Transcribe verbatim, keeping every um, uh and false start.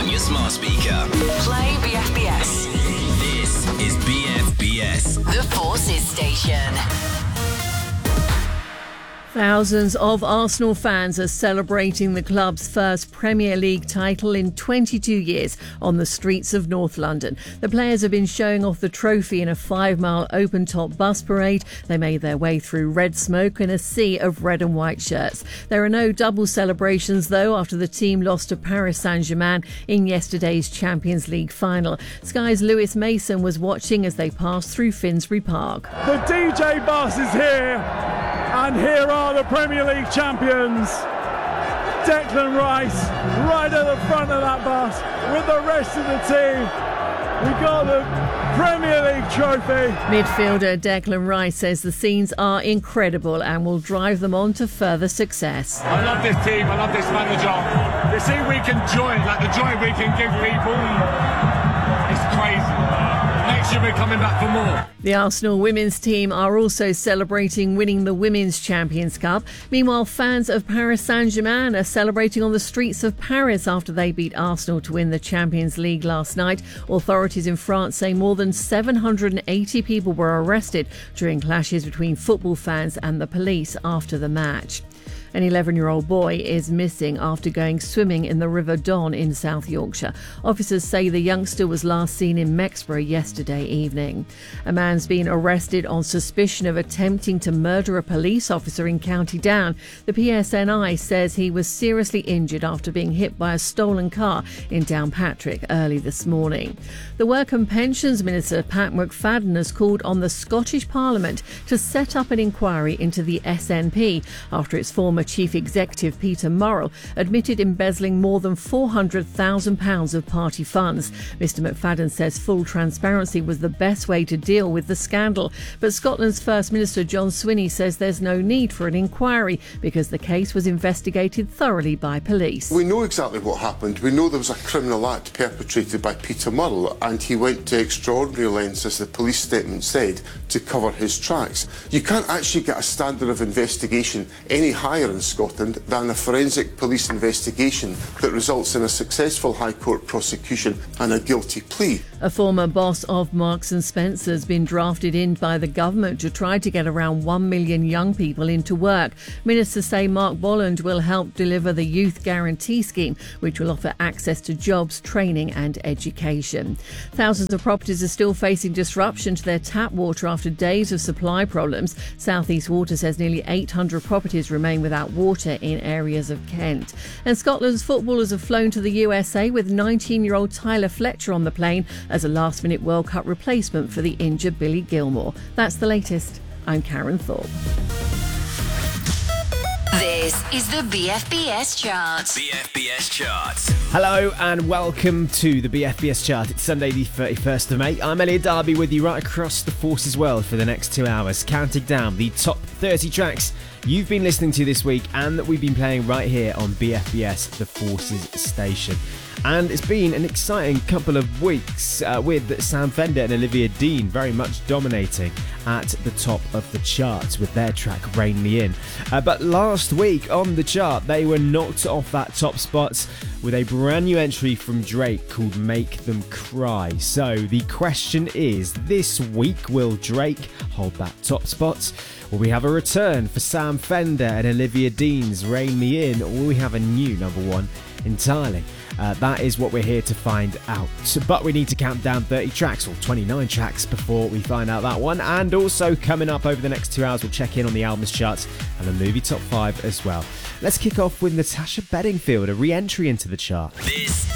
on your smart speaker. Play B F B S. This is B F B S. The Forces Station. Thousands of Arsenal fans are celebrating the club's first Premier League title in twenty-two years on the streets of North London. The players have been showing off the trophy in a five-mile open-top bus parade. They made their way through red smoke in a sea of red and white shirts. There are no double celebrations, though, after the team lost to Paris Saint-Germain in yesterday's Champions League final. Sky's Lewis Mason was watching as they passed through Finsbury Park. The D J bus is here, and here are the Premier League champions. Declan Rice right at the front of that bus with the rest of the team. We got the Premier League trophy. Midfielder Declan Rice says the scenes are incredible and will drive them on to further success. I love this team, I love this manager. The thing we can joy, like the joy we can give people, it's crazy. Next year we're coming back for more. The Arsenal women's team are also celebrating winning the Women's Champions Cup. Meanwhile, fans of Paris Saint-Germain are celebrating on the streets of Paris after they beat Arsenal to win the Champions League last night. Authorities in France say more than seven hundred eighty people were arrested during clashes between football fans and the police after the match. An eleven-year-old boy is missing after going swimming in the River Don in South Yorkshire. Officers say the youngster was last seen in Mexborough yesterday evening. A man's been arrested on suspicion of attempting to murder a police officer in County Down. The P S N I says he was seriously injured after being hit by a stolen car in Downpatrick early this morning. The Work and Pensions Minister Pat McFadden has called on the Scottish Parliament to set up an inquiry into the S N P after its former Chief Executive Peter Murrell admitted embezzling more than four hundred thousand pounds of party funds. Mr McFadden says full transparency was the best way to deal with the scandal. But Scotland's First Minister John Swinney says there's no need for an inquiry because the case was investigated thoroughly by police. We know exactly what happened. We know there was a criminal act perpetrated by Peter Murrell and he went to extraordinary lengths, as the police statement said, to cover his tracks. You can't actually get a standard of investigation any higher in Scotland than a forensic police investigation that results in a successful High Court prosecution and a guilty plea. A former boss of Marks and Spencer has been drafted in by the government to try to get around one million young people into work. Ministers say Mark Bolland will help deliver the Youth Guarantee Scheme, which will offer access to jobs, training and education. Thousands of properties are still facing disruption to their tap water after days of supply problems. South East Water says nearly eight hundred properties remain without water in areas of Kent. And Scotland's footballers have flown to the U S A with nineteen-year-old Tyler Fletcher on the plane as a last-minute World Cup replacement for the injured Billy Gilmore. That's the latest. I'm Karen Thorpe. This is the B F B S chart. B F B S charts. Hello and welcome to the B F B S chart. It's Sunday the thirty-first of May. I'm Elliot Darby with you right across the Forces world for the next two hours, counting down the top thirty tracks you've been listening to this week and that we've been playing right here on B F B S, the Forces station. And it's been an exciting couple of weeks uh, with Sam Fender and Olivia Dean very much dominating at the top of the charts with their track Rein Me In. Uh, but last week on the chart, they were knocked off that top spot with a brand new entry from Drake called Make Them Cry. So the question is, this week, will Drake hold that top spot? Will we have a return for Sam Fender and Olivia Dean's Rein Me In, or will we have a new number one entirely? Uh, that is what we're here to find out. But we need to count down thirty tracks, or twenty-nine tracks, before we find out that one. And also coming up over the next two hours, we'll check in on the albums charts and the movie top five as well. Let's kick off with Natasha Bedingfield, a re-entry into the chart. This